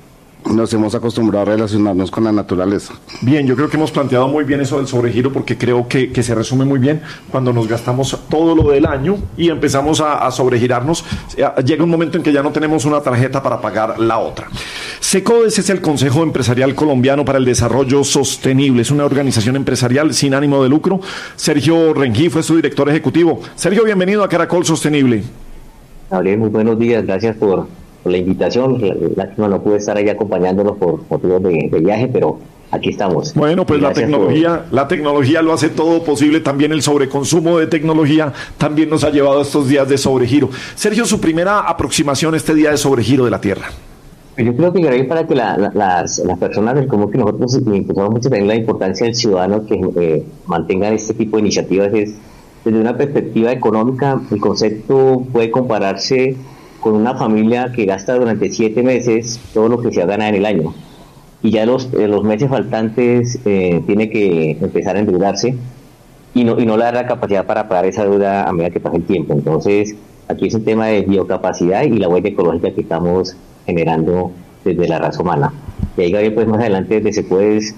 nos hemos acostumbrado a relacionarnos con la naturaleza. Bien, yo creo que hemos planteado muy bien eso del sobregiro, porque creo que se resume muy bien cuando nos gastamos todo lo del año y empezamos a sobregirarnos. Llega un momento en que ya no tenemos una tarjeta para pagar la otra. SECODES es el Consejo Empresarial Colombiano para el Desarrollo Sostenible. Es una organización empresarial sin ánimo de lucro. Sergio Rengifo es su director ejecutivo. Sergio, bienvenido a Caracol Sostenible. Gabriel, muy buenos días, gracias por la invitación. Lástima no pude estar ahí acompañándolos por motivos de viaje, pero aquí estamos. Bueno, pues la tecnología lo hace todo posible. También el sobreconsumo de tecnología también nos ha llevado a estos días de sobregiro. Sergio, su primera aproximación a este día de sobregiro de la Tierra. Yo creo que, Gabriel, para que las personas del común, que nosotros empezamos mucho también la importancia del ciudadano que mantengan este tipo de iniciativas, es desde una perspectiva económica. El concepto puede compararse con una familia que gasta durante 7 meses todo lo que se gana en el año, y ya los meses faltantes tiene que empezar a endeudarse y no le da la capacidad para pagar esa deuda a medida que pasa el tiempo. Entonces aquí es un tema de biocapacidad y la huella ecológica que estamos generando desde la raza humana. Y ahí, Gabriel, pues más adelante desde SECODES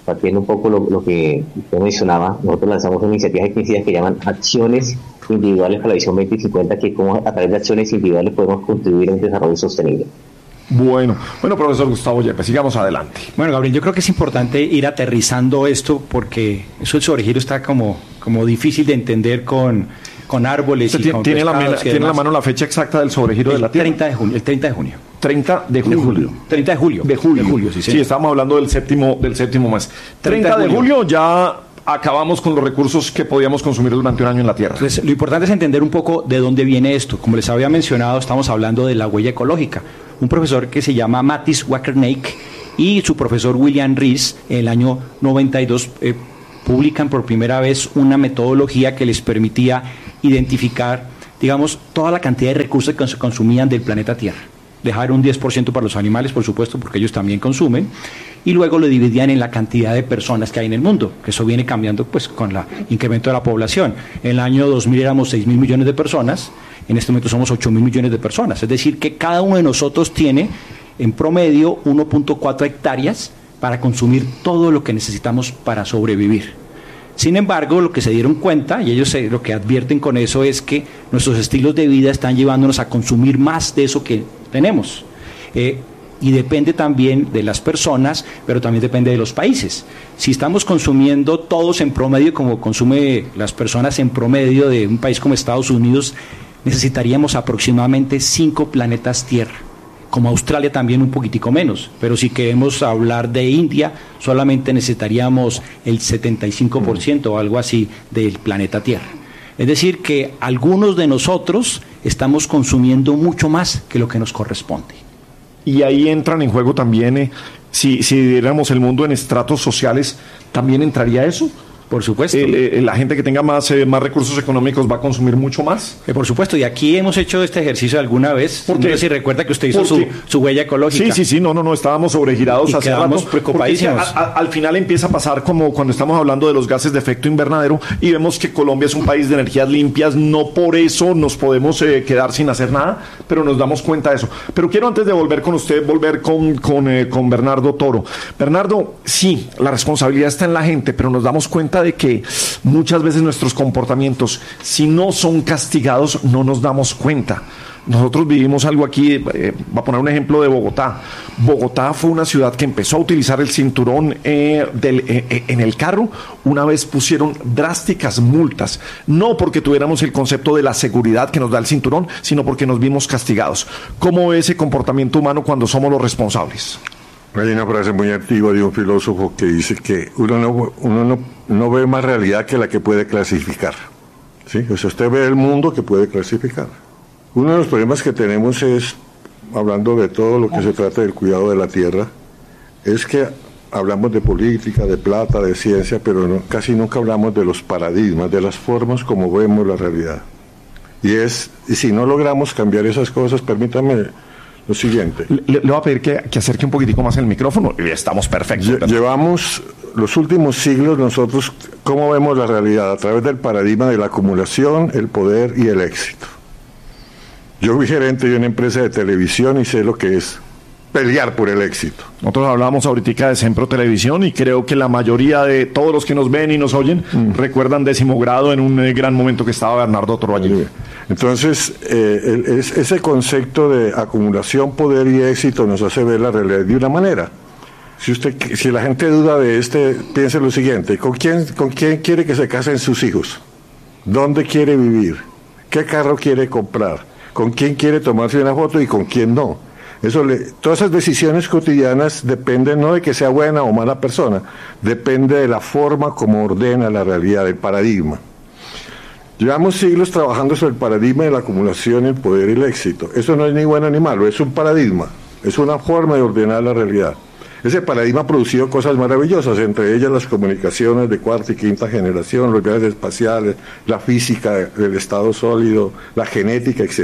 partiendo un poco lo que usted mencionaba, nosotros lanzamos unas iniciativas que llaman acciones individuales para la visión 2050, que como a través de acciones individuales podemos contribuir a un desarrollo sostenible. Bueno, profesor Gustavo Yepes, sigamos adelante. Bueno, Gabriel, yo creo que es importante ir aterrizando esto porque eso del sobregiro está como difícil de entender con árboles y con ¿Tiene pescados la mano la fecha exacta del sobregiro de la Tierra? El 30 de junio. 30 de julio. 30 de julio. De julio, sí, estamos hablando del séptimo mes. 30 de julio ya acabamos con los recursos que podíamos consumir durante un año en la Tierra. Entonces, lo importante es entender un poco de dónde viene esto. Como les había mencionado, estamos hablando de la huella ecológica. Un profesor que se llama Mattis Wackerneik y su profesor William Rees, en el año 92, publican por primera vez una metodología que les permitía identificar, digamos, toda la cantidad de recursos que se consumían del planeta Tierra. Dejar un 10% para los animales, por supuesto, porque ellos también consumen, y luego lo dividían en la cantidad de personas que hay en el mundo, que eso viene cambiando pues con el incremento de la población. En el año 2000 éramos 6.000 millones de personas, en este momento somos 8.000 millones de personas, es decir, que cada uno de nosotros tiene en promedio 1.4 hectáreas para consumir todo lo que necesitamos para sobrevivir. Sin embargo, lo que se dieron cuenta, y ellos lo que advierten con eso, es que nuestros estilos de vida están llevándonos a consumir más de eso que tenemos. Y depende también de las personas, pero también depende de los países. Si estamos consumiendo todos en promedio, como consume las personas en promedio de un país como Estados Unidos, necesitaríamos aproximadamente 5 planetas Tierra. Como Australia también un poquitico menos, pero si queremos hablar de India, solamente necesitaríamos el 75% o algo así del planeta Tierra. Es decir, que algunos de nosotros estamos consumiendo mucho más que lo que nos corresponde. Y ahí entran en juego también, si diéramos el mundo en estratos sociales, ¿también entraría eso? Por supuesto. La gente que tenga más recursos económicos va a consumir mucho más. Por supuesto, y aquí hemos hecho este ejercicio alguna vez. No sé si recuerda que usted hizo su huella ecológica. Sí, no, estábamos sobregirados hace rato. Preocupadísimos. Al final empieza a pasar como cuando estamos hablando de los gases de efecto invernadero y vemos que Colombia es un país de energías limpias, no por eso nos podemos quedar sin hacer nada, pero nos damos cuenta de eso. Pero quiero, antes de volver con usted, volver con Bernardo Toro. Bernardo, sí, la responsabilidad está en la gente, pero nos damos cuenta de que muchas veces nuestros comportamientos, si no son castigados, no nos damos cuenta. Nosotros vivimos algo aquí, voy a poner un ejemplo de Bogotá. Bogotá fue una ciudad que empezó a utilizar el cinturón en el carro. Una vez pusieron drásticas multas, no porque tuviéramos el concepto de la seguridad que nos da el cinturón, sino porque nos vimos castigados. ¿Cómo es ese comportamiento humano cuando somos los responsables? Hay una frase muy antigua de un filósofo que dice que uno no ve más realidad que la que puede clasificar. ¿Sí? O sea, usted ve el mundo que puede clasificar. Uno de los problemas que tenemos es, hablando de todo lo que se trata del cuidado de la tierra, es que hablamos de política, de plata, de ciencia, pero casi nunca hablamos de los paradigmas, de las formas como vemos la realidad. Y si no logramos cambiar esas cosas, permítame lo siguiente. Le voy a pedir que acerque un poquitico más el micrófono y estamos perfectos. Llevamos los últimos siglos nosotros, ¿cómo vemos la realidad? A través del paradigma de la acumulación, el poder y el éxito. Yo fui gerente de una empresa de televisión y sé lo que es pelear por el éxito. Nosotros hablábamos ahorita de Sempro Televisión y creo que la mayoría de todos los que nos ven y nos oyen recuerdan 10º grado en un gran momento que estaba Bernardo Toro allí. Entonces, ese concepto de acumulación, poder y éxito nos hace ver la realidad de una manera. Si la gente duda de piense lo siguiente: ¿con quién quiere que se casen sus hijos? ¿Dónde quiere vivir? ¿Qué carro quiere comprar? ¿Con quién quiere tomarse una foto y con quién no? Todas esas decisiones cotidianas dependen no de que sea buena o mala persona, depende de la forma como ordena la realidad, el paradigma. Llevamos siglos trabajando sobre el paradigma de la acumulación, el poder y el éxito. Eso no es ni bueno ni malo, es un paradigma, es una forma de ordenar la realidad. Ese paradigma ha producido cosas maravillosas, entre ellas las comunicaciones de cuarta y quinta generación, los viajes espaciales, la física del estado sólido, la genética, etcétera.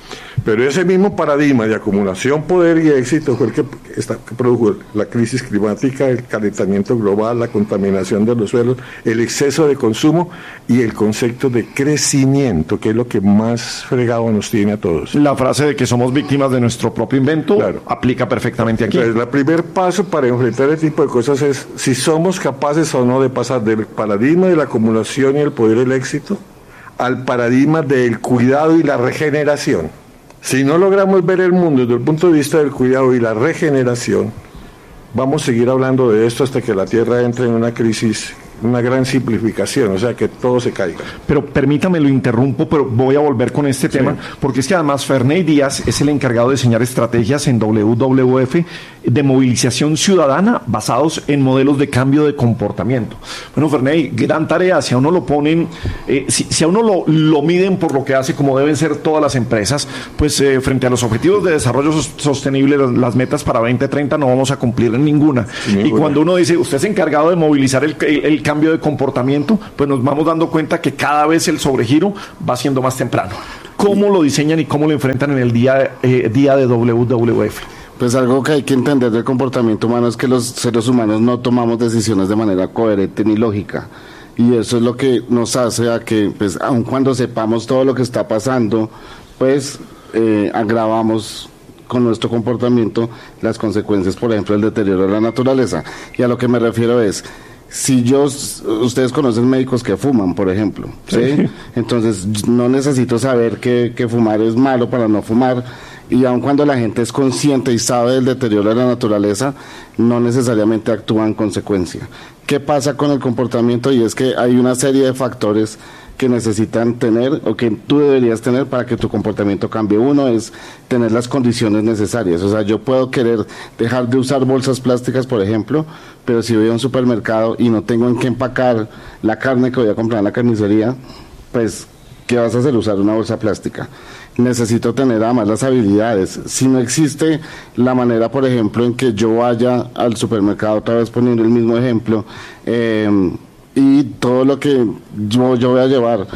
Pero ese mismo paradigma de acumulación, poder y éxito fue el que produjo la crisis climática, el calentamiento global, la contaminación de los suelos, el exceso de consumo y el concepto de crecimiento, que es lo que más fregado nos tiene a todos. La frase de que somos víctimas de nuestro propio invento, claro, aplica perfectamente aquí. Entonces, el primer paso para enfrentar este tipo de cosas es si somos capaces o no de pasar del paradigma de la acumulación y el poder y el éxito al paradigma del cuidado y la regeneración. Si no logramos ver el mundo desde el punto de vista del cuidado y la regeneración, vamos a seguir hablando de esto hasta que la Tierra entre en una crisis, una gran simplificación, o sea, que todo se caiga. Pero permítame, lo interrumpo, pero voy a volver con este tema, porque es que además Ferney Díaz es el encargado de diseñar estrategias en WWF de movilización ciudadana basados en modelos de cambio de comportamiento. Bueno, Ferney, gran tarea. Si a uno lo ponen, si a uno lo miden por lo que hace, como deben ser todas las empresas, pues frente a los objetivos de desarrollo sostenible, las metas para 2030 no vamos a cumplir en ninguna. Y cuando uno dice, usted es encargado de movilizar el cambio de comportamiento, pues nos vamos dando cuenta que cada vez el sobregiro va siendo más temprano. ¿Cómo lo diseñan y cómo lo enfrentan en el día de WWF? Pues algo que hay que entender del comportamiento humano es que los seres humanos no tomamos decisiones de manera coherente ni lógica. Y eso es lo que nos hace a que, pues, aun cuando sepamos todo lo que está pasando, pues agravamos con nuestro comportamiento las consecuencias, por ejemplo, el deterioro de la naturaleza. Y a lo que me refiero es, ustedes conocen médicos que fuman, por ejemplo, ¿sí? Entonces no necesito saber que fumar es malo para no fumar, y aun cuando la gente es consciente y sabe del deterioro de la naturaleza, no necesariamente actúa en consecuencia. ¿Qué pasa con el comportamiento? Y es que hay una serie de factores que necesitan tener o que tú deberías tener para que tu comportamiento cambie. Uno es tener las condiciones necesarias. O sea, yo puedo querer dejar de usar bolsas plásticas, por ejemplo, pero si voy a un supermercado y no tengo en qué empacar la carne que voy a comprar en la carnicería, pues, ¿qué vas a hacer? Usar una bolsa plástica. Necesito tener además las habilidades. Si no existe la manera, por ejemplo, en que yo vaya al supermercado, otra vez poniendo el mismo ejemplo, y todo lo que yo voy a llevar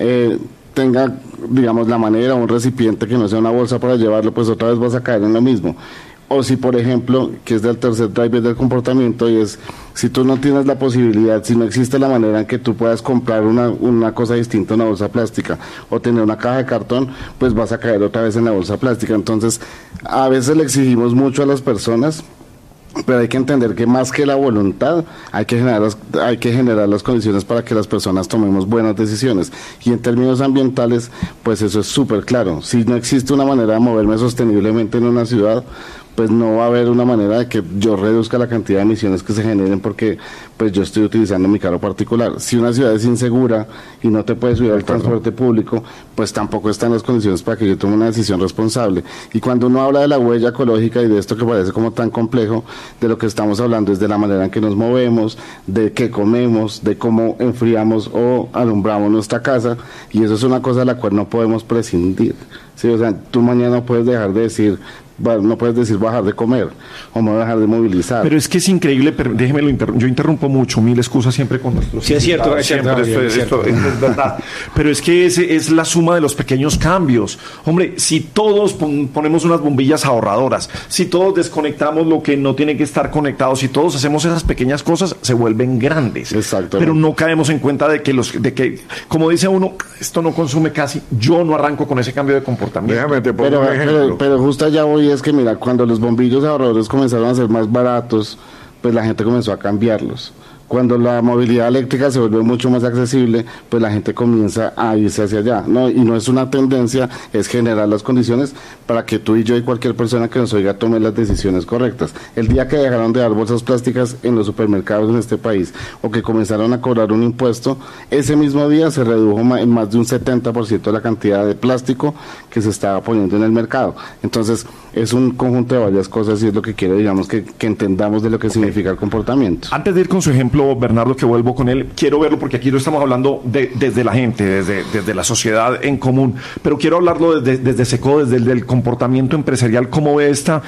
tenga, digamos, la manera, un recipiente que no sea una bolsa para llevarlo, pues otra vez vas a caer en lo mismo. O si, por ejemplo, que es del tercer driver del comportamiento, y es, si tú no tienes la posibilidad, si no existe la manera en que tú puedas comprar una cosa distinta a una bolsa plástica, o tener una caja de cartón, pues vas a caer otra vez en la bolsa plástica. Entonces, a veces le exigimos mucho a las personas, pero hay que entender que más que la voluntad, hay que generar las condiciones para que las personas tomemos buenas decisiones. Y en términos ambientales, pues eso es súper claro. Si no existe una manera de moverme sosteniblemente en una ciudad, pues no va a haber una manera de que yo reduzca la cantidad de emisiones que se generen porque pues yo estoy utilizando mi carro particular. Si una ciudad es insegura y no te puedes subir al transporte público, pues tampoco están las condiciones para que yo tome una decisión responsable. Y cuando uno habla de la huella ecológica y de esto que parece como tan complejo, de lo que estamos hablando es de la manera en que nos movemos, de qué comemos, de cómo enfriamos o alumbramos nuestra casa, y eso es una cosa de la cual no podemos prescindir. Sí, o sea, tú mañana puedes dejar de decir, no puedes decir bajar de comer o me voy a dejar de movilizar. Pero es que es increíble, pero déjeme yo interrumpo mucho, mil excusas siempre con nuestros sí, es cierto, esto es verdad. Pero es que es la suma de los pequeños cambios. Hombre, si todos ponemos unas bombillas ahorradoras, si todos desconectamos lo que no tiene que estar conectado, si todos hacemos esas pequeñas cosas, se vuelven grandes. Exacto. Pero no caemos en cuenta de que como dice uno, esto no consume casi, yo no arranco con ese cambio de comportamiento. Déjame te pongo un ejemplo. Pero justo allá voy, es que mira, cuando los bombillos ahorradores comenzaron a ser más baratos, pues la gente comenzó a cambiarlos. Cuando la movilidad eléctrica se vuelve mucho más accesible, pues la gente comienza a irse hacia allá, ¿no? Y no es una tendencia, es generar las condiciones para que tú y yo y cualquier persona que nos oiga tome las decisiones correctas. El día que dejaron de dar bolsas plásticas en los supermercados en este país, o que comenzaron a cobrar un impuesto, ese mismo día se redujo en más de un 70% la cantidad de plástico que se estaba poniendo en el mercado. Entonces, es un conjunto de varias cosas y es lo que quiero, digamos, que entendamos de lo que significa el comportamiento. Antes de ir con su ejemplo, Bernardo, que vuelvo con él, quiero verlo porque aquí lo estamos hablando desde la gente, desde la sociedad en común, pero quiero hablarlo desde SECO, desde el comportamiento empresarial. ¿Cómo ve esta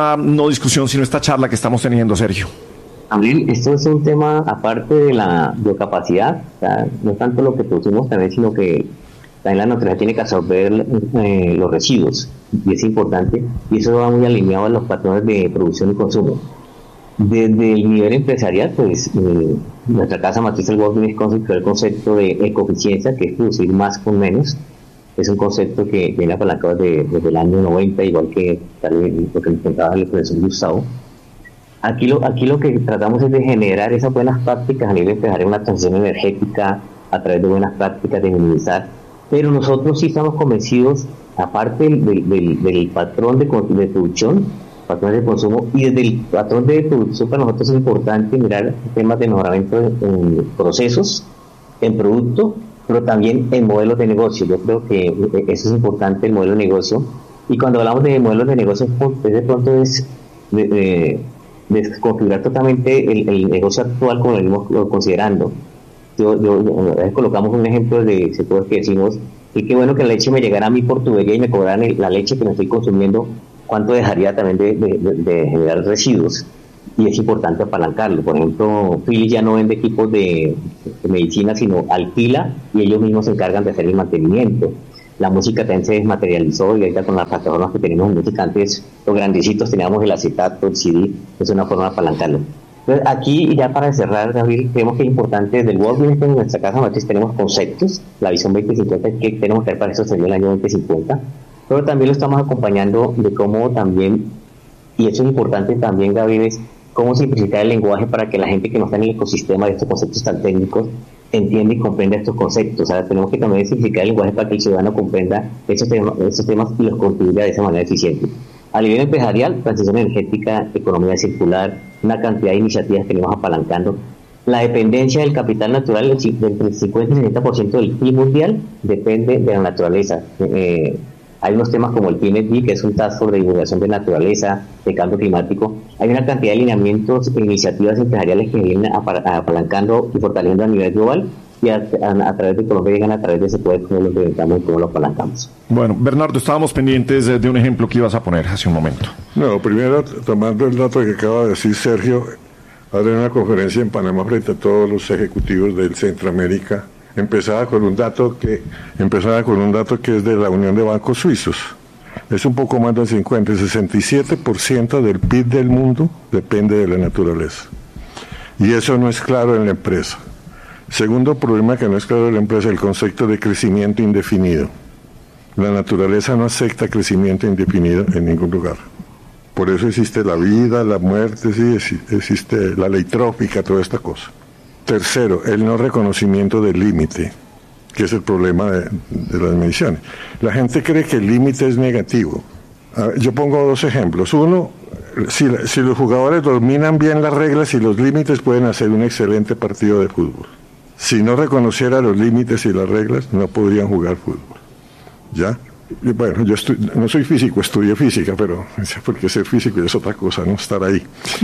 no discusión, sino esta charla que estamos teniendo, Sergio? Abril, esto es un tema aparte de la biocapacidad, o sea, no tanto lo que producimos también, sino que también la naturaleza tiene que absorber los residuos, y es importante, y eso va muy alineado a los patrones de producción y consumo. Desde el nivel empresarial, pues nuestra casa matriz del World Business creó el concepto de ecoeficiencia, que es producir más con menos. Es un concepto que viene apalancado desde el año 90, igual que tal vez lo que nos contaba el profesor Gustavo. Aquí lo que tratamos es de generar esas buenas prácticas a nivel empresarial, una transición energética a través de buenas prácticas, de minimizar. Pero nosotros sí estamos convencidos, aparte del patrón de producción, patrón de consumo, y desde el patrón de producción para nosotros es importante mirar temas de mejoramiento en procesos, en producto, pero también en modelos de negocio. Yo creo que eso es importante, el modelo de negocio. Y cuando hablamos de modelos de negocio, de pronto es desconfigurar totalmente el negocio actual como lo venimos considerando. Colocamos un ejemplo de sectores que decimos, y qué bueno que la leche me llegara a mí por tubería y me cobraran la leche que me estoy consumiendo, ¿cuánto dejaría también de generar residuos? Y es importante apalancarlo. Por ejemplo, Philips ya no vende equipos de medicina, sino alquila y ellos mismos se encargan de hacer el mantenimiento. La música también se desmaterializó y ahorita con las plataformas que tenemos en música, antes los grandecitos teníamos el acetato, el CD, es una forma de apalancarlo. Entonces, aquí, ya para cerrar, Gabriel, creemos que es importante, desde el World Business, en nuestra casa matriz tenemos conceptos, la visión 2050, que tenemos que ver para eso sería el año 2050, pero también lo estamos acompañando de cómo también, y eso es importante también, Gabriel, es cómo simplificar el lenguaje para que la gente que no está en el ecosistema de estos conceptos tan técnicos entienda y comprenda estos conceptos. O sea, tenemos que también simplificar el lenguaje para que el ciudadano comprenda esos temas y los contribuya de esa manera eficente. A nivel empresarial, transición energética, economía circular, una cantidad de iniciativas que venimos apalancando. La dependencia del capital natural, entre el 50 y el 60% del PIB mundial, depende de la naturaleza. Hay unos temas como el PND, que es un task sobre divulgación de naturaleza, de cambio climático. Hay una cantidad de lineamientos e iniciativas empresariales que vienen apalancando y fortaleciendo a nivel global, y a través de Colombia llegan a través de ese poder, cómo lo implementamos y cómo lo apalancamos. Bueno, Bernardo, estábamos pendientes de un ejemplo que ibas a poner hace un momento. No, primero, tomando el dato que acaba de decir Sergio, haré una conferencia en Panamá frente a todos los ejecutivos del Centroamérica. Empezaba con un dato que es de la Unión de Bancos Suizos. Es un poco más del 50, el 67% del PIB del mundo depende de la naturaleza. Y eso no es claro en la empresa. Segundo problema que no es claro en la empresa, el concepto de crecimiento indefinido. La naturaleza no acepta crecimiento indefinido en ningún lugar. Por eso existe la vida, la muerte, sí, existe la ley trófica, toda esta cosa. Tercero, el no reconocimiento del límite, que es el problema de las mediciones. La gente cree que el límite es negativo. Yo pongo dos ejemplos. Uno, si los jugadores dominan bien las reglas y los límites, pueden hacer un excelente partido de fútbol. Si no reconociera los límites y las reglas, no podrían jugar fútbol. ¿Ya? Y bueno, yo no soy físico, estudié física, pero porque ser físico es otra cosa, no estar ahí.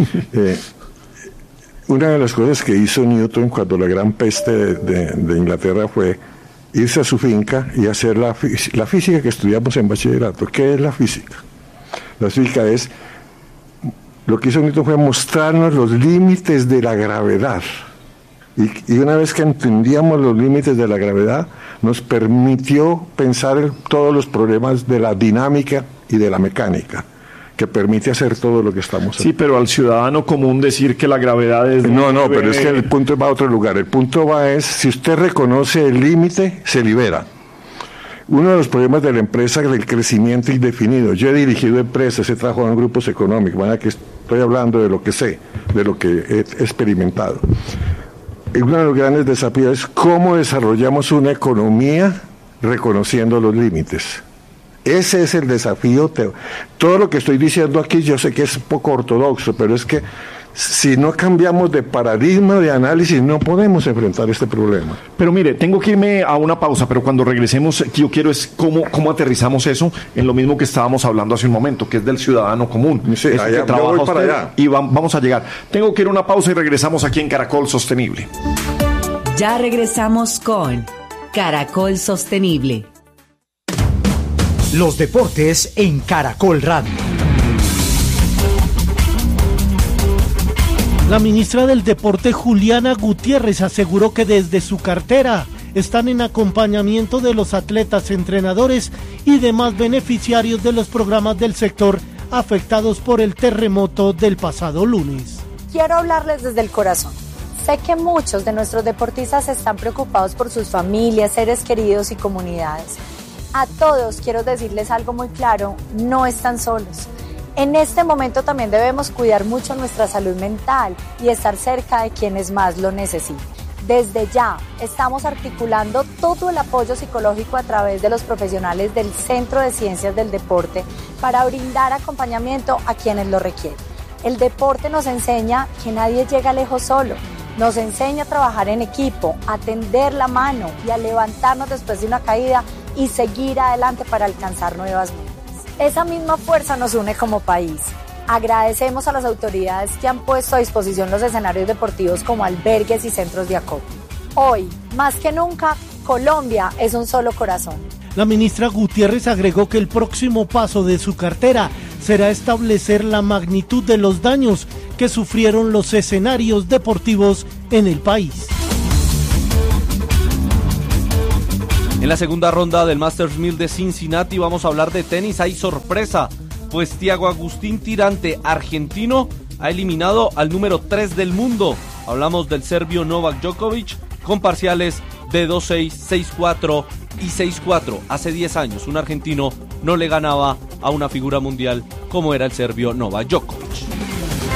Una de las cosas que hizo Newton cuando la gran peste de Inglaterra fue irse a su finca y hacer la física que estudiamos en bachillerato. ¿Qué es la física? La física es, lo que hizo Newton fue mostrarnos los límites de la gravedad. Y una vez que entendíamos los límites de la gravedad, nos permitió pensar en todos los problemas de la dinámica y de la mecánica, que permite hacer todo lo que estamos haciendo. Sí, pero al ciudadano común decir que la gravedad es... No, pero es que el punto va a otro lugar. El punto es, si usted reconoce el límite, se libera. Uno de los problemas de la empresa es el crecimiento indefinido. Yo he dirigido empresas, he trabajado en grupos económicos, ¿verdad? Que estoy hablando de lo que sé, de lo que he experimentado. Uno de los grandes desafíos es cómo desarrollamos una economía reconociendo los límites. Ese es el desafío. Todo lo que estoy diciendo aquí yo sé que es un poco ortodoxo, pero es que si no cambiamos de paradigma de análisis no podemos enfrentar este problema. Pero mire, tengo que irme a una pausa, pero cuando regresemos, yo quiero es cómo aterrizamos eso en lo mismo que estábamos hablando hace un momento, que es del ciudadano común. Sí, allá, que trabaja voy para allá. Y vamos a llegar. Tengo que ir a una pausa y regresamos aquí en Caracol Sostenible. Ya regresamos con Caracol Sostenible. Los deportes en Caracol Radio. La ministra del Deporte, Juliana Gutiérrez, aseguró que desde su cartera están en acompañamiento de los atletas, entrenadores y demás beneficiarios de los programas del sector afectados por el terremoto del pasado lunes. Quiero hablarles desde el corazón. Sé que muchos de nuestros deportistas están preocupados por sus familias, seres queridos y comunidades. A todos quiero decirles algo muy claro, no están solos. En este momento también debemos cuidar mucho nuestra salud mental y estar cerca de quienes más lo necesitan. Desde ya estamos articulando todo el apoyo psicológico a través de los profesionales del Centro de Ciencias del Deporte para brindar acompañamiento a quienes lo requieren. El deporte nos enseña que nadie llega lejos solo, nos enseña a trabajar en equipo, a tender la mano y a levantarnos después de una caída y seguir adelante para alcanzar nuevas metas. Esa misma fuerza nos une como país. Agradecemos a las autoridades que han puesto a disposición los escenarios deportivos como albergues y centros de acopio. Hoy, más que nunca, Colombia es un solo corazón. La ministra Gutiérrez agregó que el próximo paso de su cartera será establecer la magnitud de los daños que sufrieron los escenarios deportivos en el país. En la segunda ronda del Masters 1000 de Cincinnati vamos a hablar de tenis. Hay sorpresa, pues Thiago Agustín Tirante, argentino, ha eliminado al número 3 del mundo. Hablamos del serbio Novak Djokovic con parciales de 2-6, 6-4 y 6-4. Hace 10 años un argentino no le ganaba a una figura mundial como era el serbio Novak Djokovic.